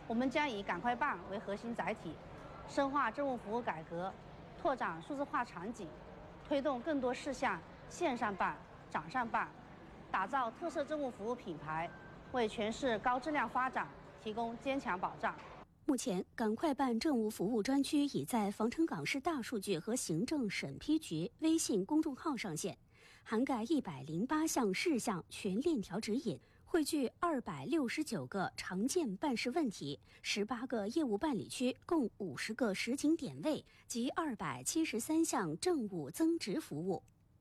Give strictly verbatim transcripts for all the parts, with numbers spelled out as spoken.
我们将以赶快办为核心载体，深化政务服务改革，拓展数字化场景，推动更多事项线上办、掌上办，打造特色政务服务品牌，为全市高质量发展提供坚强保障。 目前，赶快办政务服务专区已在防城港市大数据和行政审批局微信公众号上线，涵盖一百零八项事项全链条指引，汇聚二百六十九个常见办事问题、十八个业务办理区，共五十个实景点位及二百七十三项政务增值服务。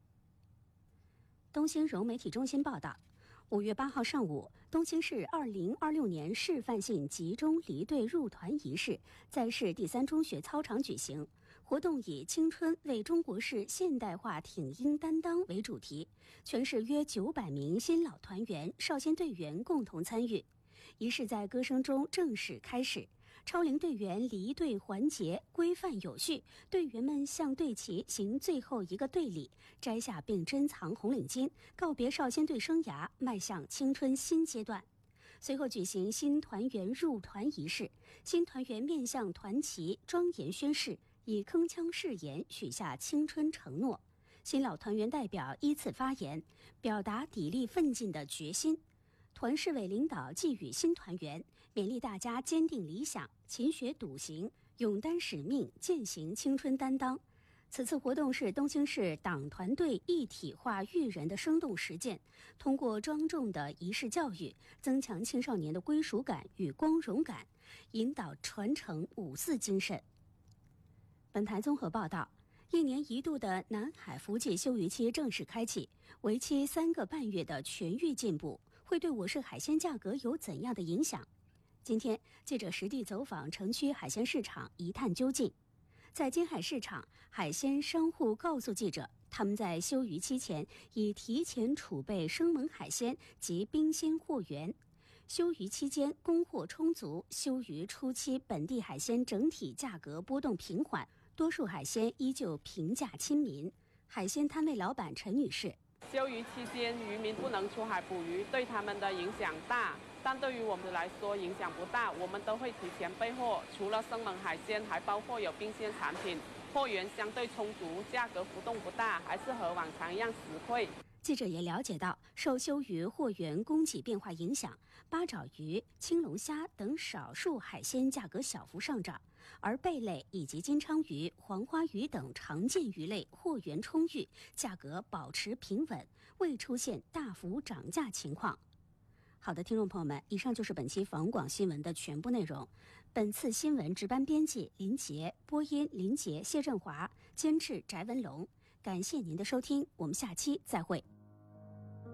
东兴融媒体中心报道，五月八号上午，东兴市二零二六年示范性集中离队入团仪式在市第三中学操场举行。活动以“青春为中国式现代化挺膺担当”为主题，全市约九百名新老团员、少先队员共同参与。仪式在歌声中正式开始，超龄队员离队环节规范有序，队员们向队旗行最后一个队礼，摘下并珍藏红领巾，告别少先队生涯，迈向青春新阶段。随后举行新团员入团仪式，新团员面向团旗庄严宣誓，以铿锵誓言许下青春承诺。新老团员代表依次发言，表达砥砺奋进的决心。团市委领导寄语新团员，勉励大家坚定理想，勤学笃行，勇担使命，践行青春担当。此次活动是东兴市党团队一体化育人的生动实践，通过庄重的仪式教育，增强青少年的归属感与光荣感，引导传承五四精神。本台综合报道，一年一度的南海福记休渔期正式开启，为期三个半月的全域进补会对我市海鲜价格有怎样的影响？今天，记者实地走访城区海鲜市场，一探究竟。在金海市场，海鲜商户告诉记者，他们在休渔期前已提前储备生猛海鲜及冰鲜货源。休渔期间供货充足，休渔初期本地海鲜整体价格波动平缓，多数海鲜依旧平价亲民。海鲜摊位老板陈女士： 休渔期间，渔民不能出海捕鱼，对他们的影响大，但对于我们来说影响不大。我们都会提前备货，除了生猛海鲜，还包括有冰鲜产品，货源相对充足，价格浮动不大，还是和往常一样实惠。 记者也了解到，受休渔货源供给变化影响，八爪鱼、青龙虾等少数海鲜价格小幅上涨，而贝类以及金鲳鱼、黄花鱼等常见鱼类货源充裕，价格保持平稳，未出现大幅涨价情况。好的，听众朋友们，以上就是本期防广新闻的全部内容。本次新闻值班编辑林杰，播音林杰、谢振华，监制翟文龙。感谢您的收听，我们下期再会。